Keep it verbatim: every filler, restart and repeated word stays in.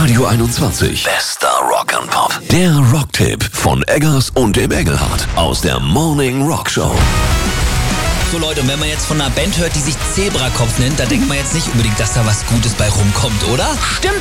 Radio einundzwanzig. Bester Rock and Pop. Der Rocktipp von Eggers und dem Engelhardt aus der Morning Rock Show. So Leute, und wenn man jetzt von einer Band hört, die sich Zebrakopf nennt, da denkt man jetzt nicht unbedingt, dass da was Gutes bei rumkommt, oder? Stimmt